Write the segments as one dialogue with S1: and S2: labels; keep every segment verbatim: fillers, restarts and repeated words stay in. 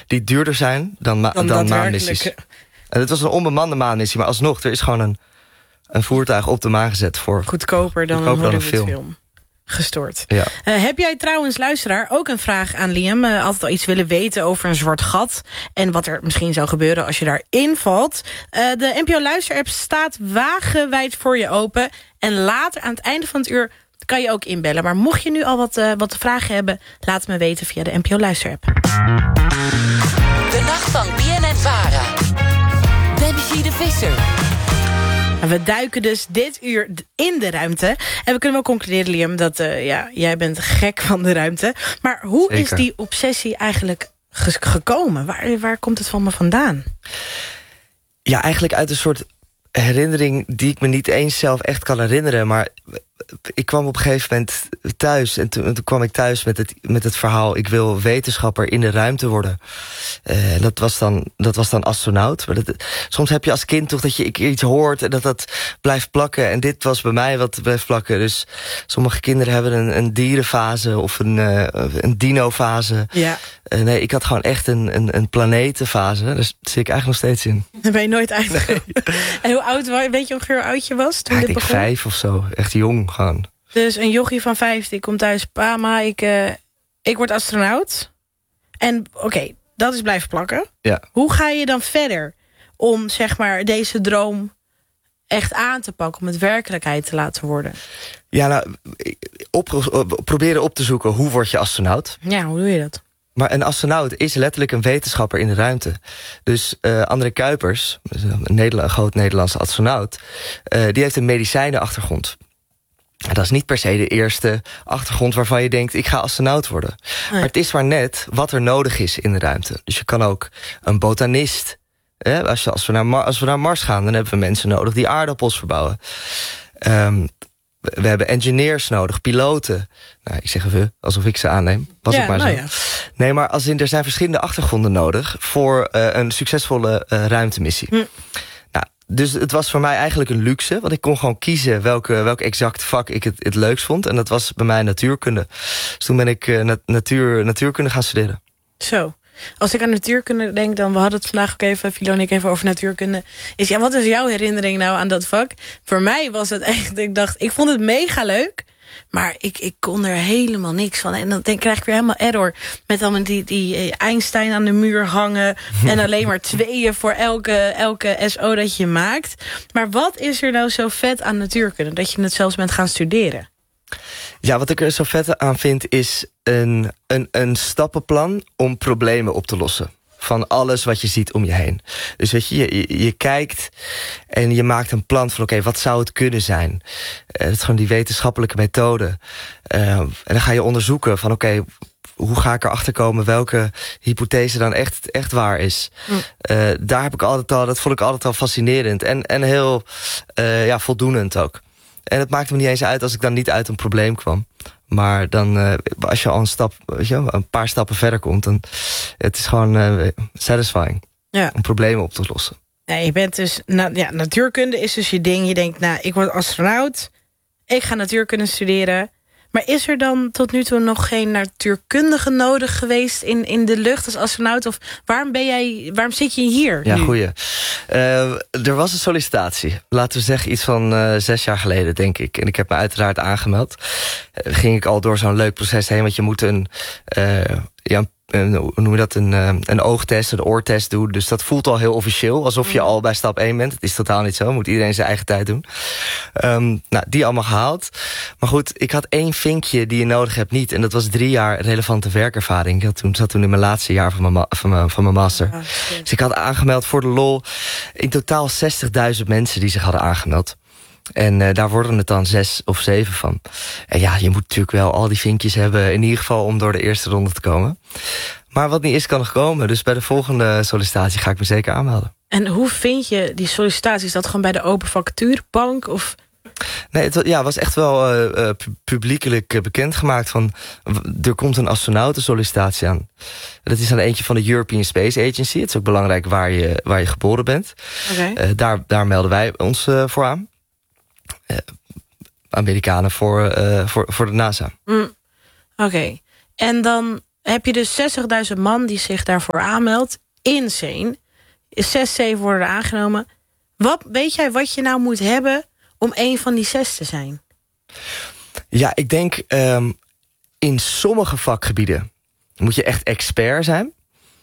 S1: die duurder zijn dan, ma dan, dan maanmissies. En het was een onbemande maanmissie, maar alsnog, er is gewoon een, een voertuig op de maan gezet voor
S2: goedkoper dan,
S1: goedkoper
S2: een,
S1: dan een film.
S2: film. Gestoord.
S1: Ja.
S2: Uh, heb jij trouwens, luisteraar, ook een vraag aan Liam? Uh, altijd al iets willen weten over een zwart gat en wat er misschien zou gebeuren als je daarin valt. Uh, de N P O Luisterapp staat wagenwijd voor je open. En later, aan het einde van het uur, kan je ook inbellen. Maar mocht je nu al wat, uh, wat vragen hebben, laat het me weten via de N P O Luisterapp.
S3: De nacht van B N N Vara. Debbie de Visser.
S2: We duiken dus dit uur in de ruimte. En we kunnen wel concluderen, Liam, dat uh, ja, jij bent gek van de ruimte. Maar hoe Zeker. is die obsessie eigenlijk ge gekomen? Waar, waar komt het van me vandaan?
S1: Ja, eigenlijk uit een soort herinnering die ik me niet eens zelf echt kan herinneren. Maar ik kwam op een gegeven moment thuis. En toen, toen kwam ik thuis met het, met het verhaal, ik wil wetenschapper in de ruimte worden. Uh, dat, was dan, dat was dan astronaut. Maar dat, soms heb je als kind toch dat je een keer iets hoort en dat dat blijft plakken. En dit was bij mij wat blijft plakken. Dus sommige kinderen hebben een, een dierenfase of een, uh, een dinofase.
S2: Ja.
S1: Uh, nee, ik had gewoon echt een, een, een planetenfase. Daar zit ik eigenlijk nog steeds in.
S2: Daar ben je nooit uitgekomen. Nee. En hoe oud was je? Weet je ongeveer hoe oud je was toen
S1: ja,
S2: dit
S1: ik denk
S2: begon?
S1: vijf of zo. Echt jong gewoon.
S2: Dus een jochie van vijf, die komt thuis. Pa, ma, ik, uh, ik word astronaut. En oké, okay, dat is blijven plakken.
S1: Ja.
S2: Hoe ga je dan verder om zeg maar deze droom echt aan te pakken, om het werkelijkheid te laten worden?
S1: Ja, nou, op, op, proberen op te zoeken hoe word je astronaut.
S2: Ja, hoe doe je dat?
S1: Maar een astronaut is letterlijk een wetenschapper in de ruimte. Dus uh, André Kuipers, een, Nederland, een groot Nederlandse astronaut, uh, die heeft een medicijnenachtergrond. Dat is niet per se de eerste achtergrond waarvan je denkt, ik ga astronaut worden. Nee. Maar het is maar net wat er nodig is in de ruimte. Dus je kan ook een botanist. Hè? Als, je, als, we naar Mar als we naar Mars gaan, dan hebben we mensen nodig die aardappels verbouwen. Um, we hebben engineers nodig, piloten. Nou, ik zeg we, alsof ik ze aanneem. Was
S2: ja,
S1: het maar
S2: nou
S1: zo.
S2: Ja.
S1: Nee, maar als in, er zijn verschillende achtergronden nodig voor uh, een succesvolle uh, ruimtemissie. Hm. Dus het was voor mij eigenlijk een luxe. Want ik kon gewoon kiezen welke, welk exact vak ik het, het leukst vond. En dat was bij mij natuurkunde. Dus toen ben ik uh, natuur, natuurkunde gaan studeren. Zo.
S2: Als ik aan natuurkunde denk, dan we hadden het vandaag ook even, Philo en ik even over natuurkunde. Is ja, wat is jouw herinnering nou aan dat vak? Voor mij was het echt, ik dacht, ik vond het mega leuk. Maar ik, ik kon er helemaal niks van. En dan denk, krijg ik weer helemaal error. Met dan die, die Einstein aan de muur hangen. En alleen maar tweeën voor elke, elke S O dat je maakt. Maar wat is er nou zo vet aan natuurkunde? Dat je het zelfs bent gaan studeren?
S1: Ja, wat ik er zo vet aan vind is een, een, een stappenplan om problemen op te lossen. Van alles wat je ziet om je heen. Dus weet je, je, je kijkt en je maakt een plan van oké, okay, wat zou het kunnen zijn? Uh, dat is gewoon die wetenschappelijke methode. Uh, en dan ga je onderzoeken van oké, okay, hoe ga ik erachter komen welke hypothese dan echt, echt waar is? Mm. Uh, daar heb ik altijd al, dat vond ik altijd al fascinerend. En, en heel uh, ja, voldoenend ook. En het maakte me niet eens uit als ik dan niet uit een probleem kwam. Maar dan, uh, als je al een, stap, weet je, een paar stappen verder komt, dan het is gewoon uh, satisfying ja. om problemen op te lossen.
S2: Ja, je bent dus, nou, ja, natuurkunde is dus je ding. Je denkt, nou, ik word astronaut, ik ga natuurkunde studeren. Maar is er dan tot nu toe nog geen natuurkundige nodig geweest in, in de lucht als astronaut? Of waarom ben jij, waarom zit je hier
S1: Ja,
S2: nu?
S1: goeie. Uh, er was een sollicitatie. Laten we zeggen iets van uh, zes jaar geleden, denk ik. En ik heb me uiteraard aangemeld. Uh, ging ik al door zo'n leuk proces heen. Want je moet een, uh, ja, een, hoe noem je dat, een, uh, een oogtest, een oortest doen. Dus dat voelt al heel officieel. Alsof je al bij stap één bent. Het is totaal niet zo. Moet iedereen zijn eigen tijd doen. Um, nou, die allemaal gehaald. Maar goed, ik had één vinkje die je nodig hebt niet. En dat was drie jaar relevante werkervaring. Ik had toen, zat toen in mijn laatste jaar van mijn, ma van mijn, van mijn master. Oh, dus ik had aangemeld voor de lol. In totaal zestigduizend mensen die zich hadden aangemeld. En uh, daar worden het dan zes of zeven van. En ja, je moet natuurlijk wel al die vinkjes hebben, in ieder geval om door de eerste ronde te komen. Maar wat niet is, kan nog komen. Dus bij de volgende sollicitatie ga ik me zeker aanmelden.
S2: En hoe vind je die sollicitatie? Is dat gewoon bij de open vacaturebank? Of...
S1: Nee, het ja, was echt wel uh, publiekelijk bekendgemaakt van er komt een astronautensollicitatie aan. Dat is dan eentje van de European Space Agency. Het is ook belangrijk waar je, waar je geboren bent. Okay. Uh, daar, daar melden wij ons uh, voor aan. Uh, Amerikanen voor, uh, voor, voor de NASA.
S2: Mm, Oké. Okay. En dan heb je dus zestigduizend man die zich daarvoor aanmeldt. Insane. Zes, zeven worden er aangenomen. Wat, weet jij wat je nou moet hebben om een van die zes te zijn?
S1: Ja, ik denk um, in sommige vakgebieden moet je echt expert zijn.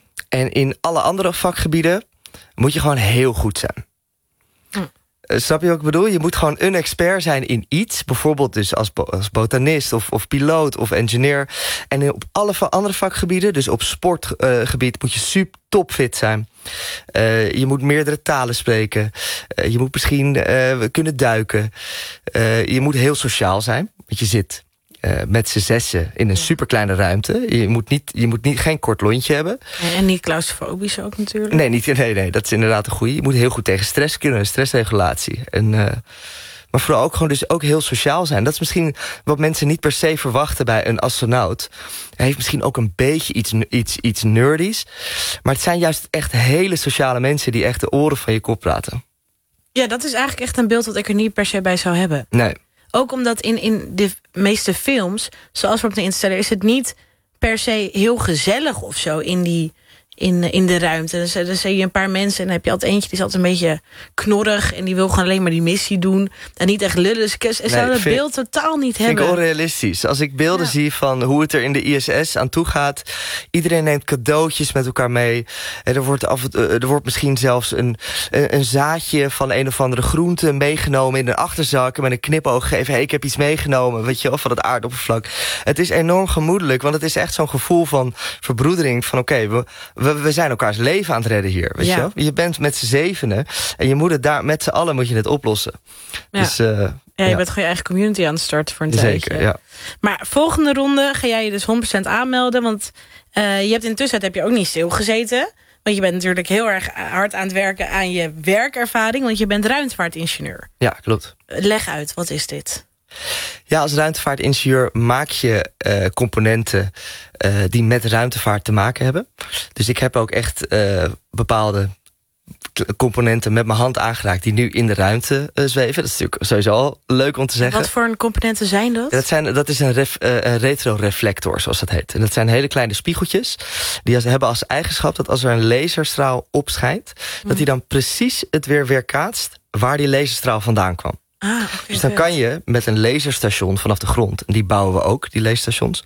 S1: En in alle andere vakgebieden moet je gewoon heel goed zijn. Hm. Uh, snap je wat ik bedoel? Je moet gewoon een expert zijn in iets. Bijvoorbeeld dus als, bo- als botanist of, of piloot of engineer. En op alle va- andere vakgebieden, dus op sportgebied, uh, moet je super topfit zijn. Uh, je moet meerdere talen spreken. Uh, je moet misschien uh, kunnen duiken. Uh, je moet heel sociaal zijn. Want je zit uh, met z'n zessen in een superkleine ruimte. Je moet, niet, je moet niet, geen kort lontje hebben.
S2: En niet claustrofobisch ook natuurlijk.
S1: Nee, niet, nee, nee, dat is inderdaad een goeie. Je moet heel goed tegen stress kunnen, stressregulatie. En, uh, maar vooral ook gewoon dus ook heel sociaal zijn. Dat is misschien wat mensen niet per se verwachten bij een astronaut. Hij heeft misschien ook een beetje iets, iets, iets nerdies. Maar het zijn juist echt hele sociale mensen die echt de oren van je kop praten.
S2: Ja, dat is eigenlijk echt een beeld dat ik er niet per se bij zou hebben.
S1: Nee.
S2: Ook omdat in, in de meeste films, zoals we op de Interstellar, is het niet per se heel gezellig of zo in die... In, in de ruimte. Dus, dan zie je een paar mensen en dan heb je altijd eentje die is altijd een beetje knorrig en die wil gewoon alleen maar die missie doen en niet echt lullen. Dus ik zou nee, dat beeld totaal niet hebben.
S1: Vind ik onrealistisch. Als ik beelden ja. zie van hoe het er in de I S S aan toe gaat, iedereen neemt cadeautjes met elkaar mee. En er wordt af, er wordt misschien zelfs een, een, een zaadje van een of andere groente meegenomen in een achterzak en met een knipoog gegeven. Hey, ik heb iets meegenomen, weet je wel, van het aardoppervlak. Het is enorm gemoedelijk, want het is echt zo'n gevoel van verbroedering van oké, okay, we We, we zijn elkaars leven aan het redden hier, weet ja. je wel? Je bent met z'n zevenen en je moet het daar met z'n allen moet je het oplossen. Ja. Dus, uh,
S2: ja, je ja. bent gewoon je eigen community aan het starten voor een tijdje.
S1: Zeker, ja.
S2: Maar volgende ronde ga jij je dus honderd procent aanmelden, want uh, je hebt intussen heb je ook niet stilgezeten. Want je bent natuurlijk heel erg hard aan het werken aan je werkervaring, want je bent ruimtevaartingenieur.
S1: Ja, klopt.
S2: Leg uit, wat is dit?
S1: Ja, als ruimtevaartingenieur maak je uh, componenten uh, die met ruimtevaart te maken hebben. Dus ik heb ook echt uh, bepaalde componenten met mijn hand aangeraakt die nu in de ruimte uh, zweven. Dat is natuurlijk sowieso al leuk om te zeggen.
S2: Wat voor componenten zijn dat?
S1: Dat, zijn, dat is een, ref, uh, een retroreflector, zoals dat heet. En dat zijn hele kleine spiegeltjes. Die als, hebben als eigenschap dat als er een laserstraal opschijnt, mm. dat die dan precies het weer weerkaatst waar die laserstraal vandaan kwam.
S2: Ah, okay,
S1: dus dan kan je met een laserstation vanaf de grond, en die bouwen we ook, die laserstations,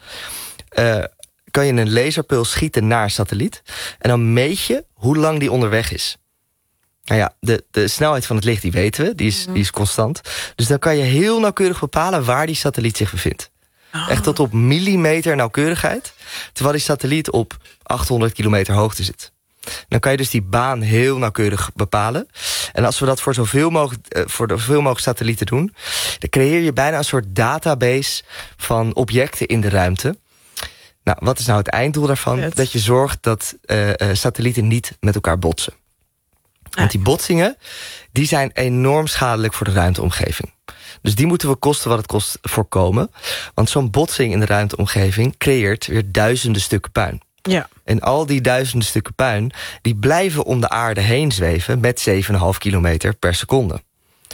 S1: uh, kan je een laserpuls schieten naar een satelliet en dan meet je hoe lang die onderweg is. Nou ja, de, de snelheid van het licht, die weten we, die is, mm-hmm. die is constant. Dus dan kan je heel nauwkeurig bepalen waar die satelliet zich bevindt. Oh. Echt tot op millimeter nauwkeurigheid, terwijl die satelliet op achthonderd kilometer hoogte zit. Dan kan je dus die baan heel nauwkeurig bepalen. En als we dat voor zoveel mogelijk, uh, voor zoveel mogelijk satellieten doen, dan creëer je bijna een soort database van objecten in de ruimte. Nou, wat is nou het einddoel daarvan? Het. Dat je zorgt dat uh, uh, satellieten niet met elkaar botsen. Want die botsingen, die zijn enorm schadelijk voor de ruimteomgeving. Dus die moeten we kosten wat het kost voorkomen. Want zo'n botsing in de ruimteomgeving creëert weer duizenden stukken puin.
S2: Ja.
S1: En al die duizenden stukken puin, die blijven om de aarde heen zweven met zeven komma vijf kilometer per seconde.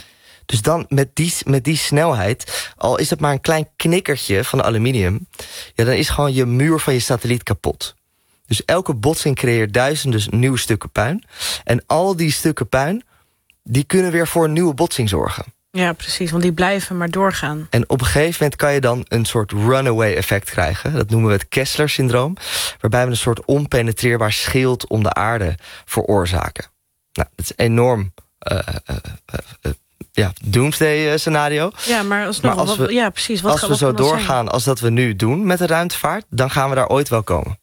S1: Dus dan met die, met die snelheid, al is het maar een klein knikkertje van aluminium, ja, dan is gewoon je muur van je satelliet kapot. Dus elke botsing creëert duizenden nieuwe stukken puin. En al die stukken puin, die kunnen weer voor een nieuwe botsing zorgen.
S2: Ja, precies, want die blijven maar doorgaan.
S1: En op een gegeven moment kan je dan een soort runaway effect krijgen. Dat noemen we het Kessler-syndroom. Waarbij we een soort onpenetreerbaar schild om de aarde veroorzaken. Nou, dat is enorm uh, uh, uh, uh, ja, doomsday scenario.
S2: Ja, maar alsnog,
S1: maar als we,
S2: wat, ja, precies. Wat
S1: als we zo doorgaan zijn? Als dat we nu doen met de ruimtevaart, dan gaan we daar ooit wel komen.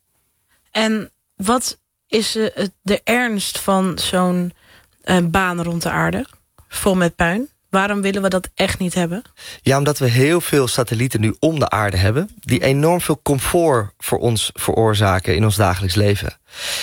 S2: En wat is de, de ernst van zo'n uh, baan rond de aarde? Vol met puin? Waarom willen we dat echt niet hebben?
S1: Ja, omdat we heel veel satellieten nu om de aarde hebben, die enorm veel comfort voor ons veroorzaken in ons dagelijks leven.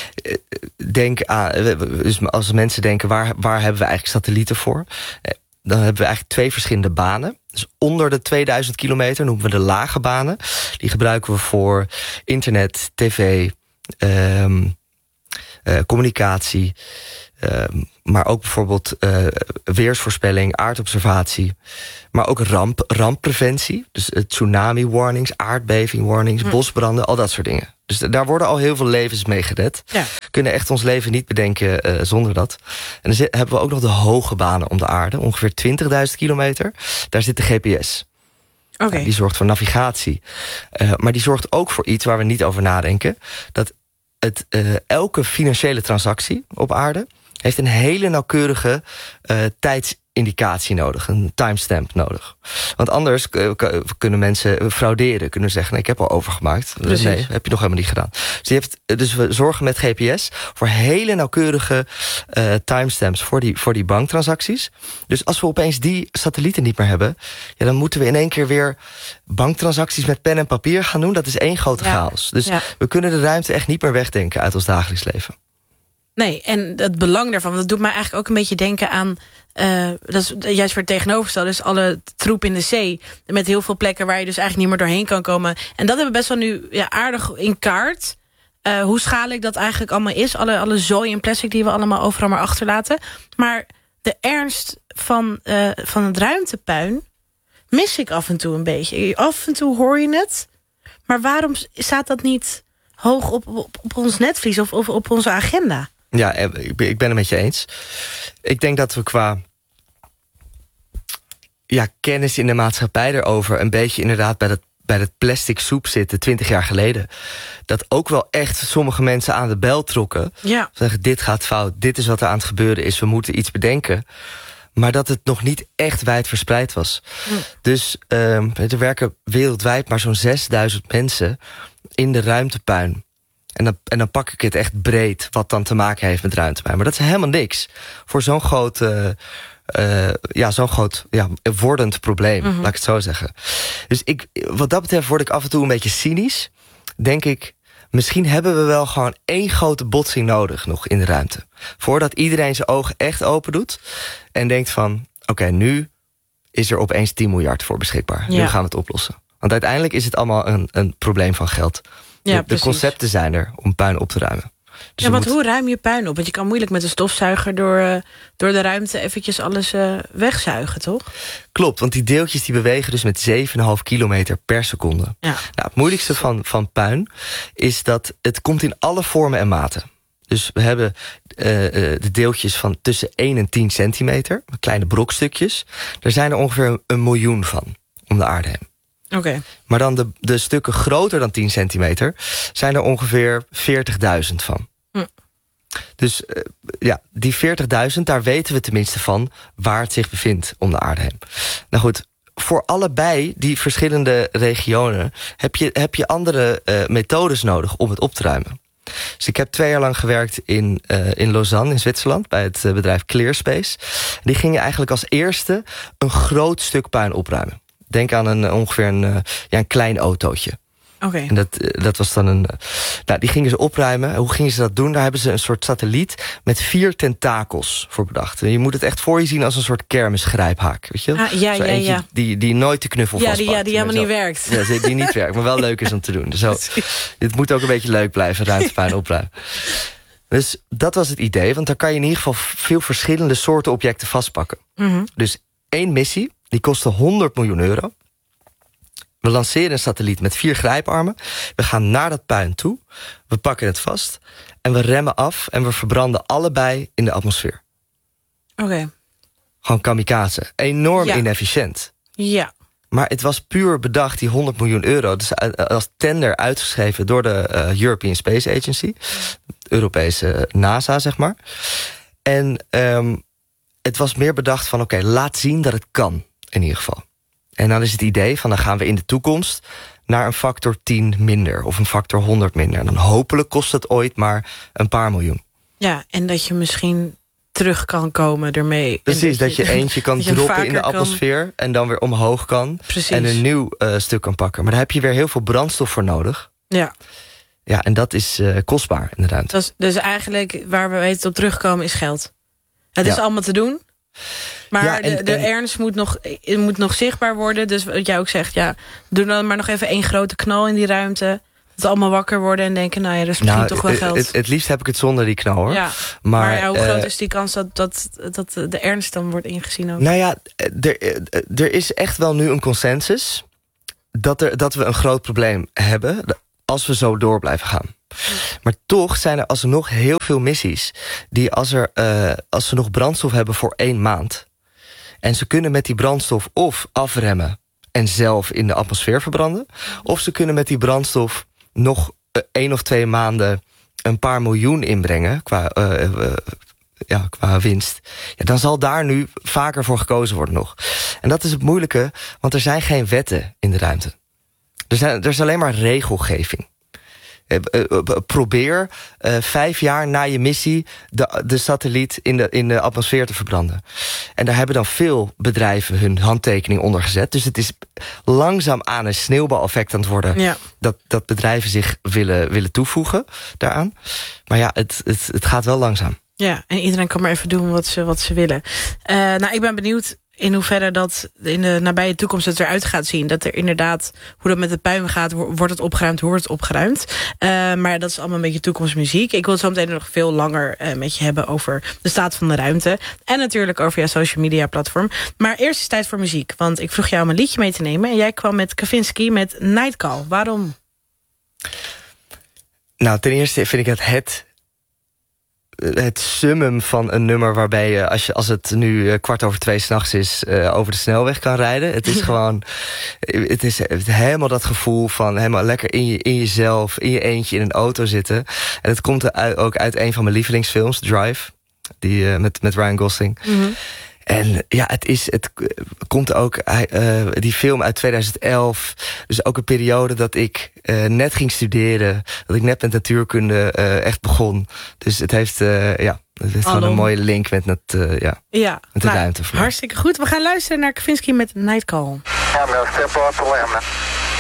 S1: Denk aan, dus als mensen denken, waar, waar hebben we eigenlijk satellieten voor? Dan hebben we eigenlijk twee verschillende banen. Dus onder de tweeduizend kilometer noemen we de lage banen. Die gebruiken we voor internet, tv, um, uh, communicatie, Uh, maar ook bijvoorbeeld uh, weersvoorspelling, aardobservatie. Maar ook ramp, ramppreventie. Dus uh, tsunami warnings, aardbeving warnings, hm. bosbranden, al dat soort dingen. Dus daar worden al heel veel levens mee gered. Ja. We kunnen echt ons leven niet bedenken uh, zonder dat. En dan zit, hebben we ook nog de hoge banen om de aarde. Ongeveer twintigduizend kilometer. Daar zit de G P S.
S2: Okay.
S1: Uh, die zorgt voor navigatie. Uh, maar die zorgt ook voor iets waar we niet over nadenken. Dat het, uh, elke financiële transactie op aarde heeft een hele nauwkeurige uh, tijdsindicatie nodig. Een timestamp nodig. Want anders uh, kunnen mensen frauderen. Kunnen zeggen, nee, ik heb al overgemaakt. Precies. Nee, heb je nog helemaal niet gedaan. Dus, je hebt, dus we zorgen met G P S voor hele nauwkeurige uh, timestamps voor die, voor die banktransacties. Dus als we opeens die satellieten niet meer hebben, ja, dan moeten we in één keer weer banktransacties met pen en papier gaan doen. Dat is één grote ja. chaos. Dus ja. we kunnen de ruimte echt niet meer wegdenken uit ons dagelijks leven.
S2: Nee, en het belang daarvan, dat doet mij eigenlijk ook een beetje denken aan, Uh, dat is juist weer het tegenovergestelde. Dus alle troep in de zee. Met heel veel plekken waar je dus eigenlijk niet meer doorheen kan komen. En dat hebben we best wel nu ja, aardig in kaart. Uh, hoe schadelijk dat eigenlijk allemaal is. Alle, alle zooi en plastic die we allemaal overal maar achterlaten. Maar de ernst van, uh, van het ruimtepuin mis ik af en toe een beetje. Af en toe hoor je het. Maar waarom staat dat niet hoog op, op, op ons netvlies of, of op onze agenda?
S1: Ja, ik ben het met je eens. Ik denk dat we qua ja, kennis in de maatschappij erover een beetje inderdaad bij dat, bij dat plastic soep zitten twintig jaar geleden. Dat ook wel echt sommige mensen aan de bel trokken. Ja. Zeggen, dit gaat fout, dit is wat er aan het gebeuren is, we moeten iets bedenken. Maar dat het nog niet echt wijd verspreid was. Hm. Dus uh, er werken wereldwijd maar zo'n zesduizend mensen in de ruimtepuin. En dan, en dan pak ik het echt breed, wat dan te maken heeft met ruimtepuin. Maar dat is helemaal niks voor zo'n groot, uh, uh, ja, zo'n groot ja, wordend probleem, mm-hmm. laat ik het zo zeggen. Dus ik, wat dat betreft word ik af en toe een beetje cynisch. Denk ik, misschien hebben we wel gewoon één grote botsing nodig nog in de ruimte. Voordat iedereen zijn ogen echt open doet en denkt van, oké, okay, nu is er opeens tien miljard voor beschikbaar. Ja. Nu gaan we het oplossen. Want uiteindelijk is het allemaal een, een probleem van geld. Ja, de, de concepten zijn er om puin op te ruimen. Dus
S2: ja, want moet... hoe ruim je puin op? Want je kan moeilijk met een stofzuiger door, uh, door de ruimte eventjes alles uh, wegzuigen, toch?
S1: Klopt, want die deeltjes die bewegen dus met zeven komma vijf kilometer per seconde. Ja. Nou, het moeilijkste van, van puin is dat het komt in alle vormen en maten. Dus we hebben uh, uh, de deeltjes van tussen één en tien centimeter, kleine brokstukjes. Daar zijn er ongeveer een miljoen van om de aarde heen.
S2: Okay.
S1: Maar dan de, de stukken groter dan tien centimeter zijn er ongeveer veertigduizend van. Hm. Dus uh, ja, die veertigduizend, daar weten we tenminste van waar het zich bevindt om de aarde heen. Nou goed, voor allebei die verschillende regionen heb je, heb je andere uh, methodes nodig om het op te ruimen. Dus ik heb twee jaar lang gewerkt in, uh, in Lausanne, in Zwitserland, bij het uh, bedrijf Clearspace. Die gingen eigenlijk als eerste een groot stuk puin opruimen. Denk aan een ongeveer een, ja, een klein autootje.
S2: Oké. Okay.
S1: En dat, dat was dan een. Nou, die gingen ze opruimen. Hoe gingen ze dat doen? Daar hebben ze een soort satelliet met vier tentakels voor bedacht. En je moet het echt voor je zien als een soort kermisgrijphaak. Weet je?
S2: Ah, ja,
S1: zo
S2: ja, ja.
S1: Die, die nooit de knuffel
S2: ja,
S1: vastpakt.
S2: Die, ja, die helemaal niet werkt.
S1: Ja, die, die niet werkt, maar wel leuk is om te doen. Dus zo, dit moet ook een beetje leuk blijven, ruimtepuin opruimen. Dus dat was het idee, want dan kan je in ieder geval veel verschillende soorten objecten vastpakken. Mm-hmm. Dus één missie, die kostte honderd miljoen euro. We lanceren een satelliet met vier grijparmen. We gaan naar dat puin toe. We pakken het vast. En we remmen af en we verbranden allebei in de atmosfeer.
S2: Oké. Okay.
S1: Gewoon kamikaze. Enorm ja. inefficiënt.
S2: Ja.
S1: Maar het was puur bedacht, die honderd miljoen euro. Dus als tender uitgeschreven door de uh, European Space Agency. De Europese NASA, zeg maar. En um, het was meer bedacht van, oké, okay, laat zien dat het kan. In ieder geval. En dan is het idee van, dan gaan we in de toekomst naar een factor tien minder. Of een factor honderd minder. En dan hopelijk kost het ooit maar een paar miljoen.
S2: Ja, en dat je misschien terug kan komen ermee.
S1: Precies, dat, dat je, je eentje kan je droppen in de atmosfeer kan... en dan weer omhoog kan.
S2: Precies.
S1: En een nieuw uh, stuk kan pakken. Maar daar heb je weer heel veel brandstof voor nodig.
S2: Ja.
S1: Ja, en dat is uh, kostbaar in de ruimte.
S2: Dus, dus eigenlijk, waar we weten op terugkomen, is geld. Het ja. is allemaal te doen. Maar ja, en, de, de en, ernst moet nog, moet nog zichtbaar worden. Dus wat jij ook zegt, ja, doe dan maar nog even één grote knal in die ruimte. Dat allemaal wakker worden en denken, nou ja, er is misschien
S1: nou,
S2: toch wel geld.
S1: Het, het liefst heb ik het zonder die knal, hoor.
S2: Ja,
S1: maar,
S2: maar ja, hoe groot
S1: uh,
S2: is die kans dat, dat, dat de ernst dan wordt ingezien ook?
S1: Nou ja, er, er is echt wel nu een consensus dat, er, dat we een groot probleem hebben als we zo door blijven gaan. Maar toch zijn er alsnog heel veel missies die als, er, uh, als ze nog brandstof hebben voor één maand en ze kunnen met die brandstof of afremmen en zelf in de atmosfeer verbranden, of ze kunnen met die brandstof nog uh, één of twee maanden een paar miljoen inbrengen qua, uh, uh, ja, qua winst. Ja, dan zal daar nu vaker voor gekozen worden nog. En dat is het moeilijke, want er zijn geen wetten in de ruimte. Er, zijn, er is alleen maar regelgeving. Probeer uh, vijf jaar na je missie de, de satelliet in de, in de atmosfeer te verbranden. En daar hebben dan veel bedrijven hun handtekening onder gezet. Dus het is langzaam aan een sneeuwbaleffect aan het worden. Ja. Dat, dat bedrijven zich willen, willen toevoegen daaraan. Maar ja, het, het, het gaat wel langzaam.
S2: Ja, en iedereen kan maar even doen wat ze, wat ze willen. Uh, nou, ik ben benieuwd in hoeverre dat in de nabije toekomst het eruit gaat zien. Dat er inderdaad, hoe dat met het puin gaat, wordt het opgeruimd, hoe wordt het opgeruimd. Uh, maar dat is allemaal een beetje toekomstmuziek. Ik wil het zo meteen nog veel langer uh, met je hebben over de staat van de ruimte. En natuurlijk over jouw social media platform. Maar eerst is het tijd voor muziek. Want ik vroeg jou om een liedje mee te nemen. En jij kwam met Kavinsky met Nightcall. Waarom?
S1: Nou, ten eerste vind ik het het... het summum van een nummer waarbij je, als, je, als het nu kwart over twee 's nachts is, uh, over de snelweg kan rijden. Het is gewoon, het is helemaal dat gevoel van helemaal lekker in, je, in jezelf, in je eentje in een auto zitten. En het komt uit, ook uit een van mijn lievelingsfilms, Drive, die, uh, met, met Ryan Gosling. Mm-hmm. En ja, het, is, het komt ook, uh, die film uit tweeduizend elf. Dus ook een periode dat ik uh, net ging studeren. Dat ik net met natuurkunde uh, echt begon. Dus het heeft, uh, ja, het heeft gewoon een mooie link met, met, uh, ja,
S2: ja,
S1: met de
S2: nou,
S1: ruimte.
S2: Hartstikke goed. We gaan luisteren naar Kavinsky met Nightcall.
S4: I'm going to step off the limb.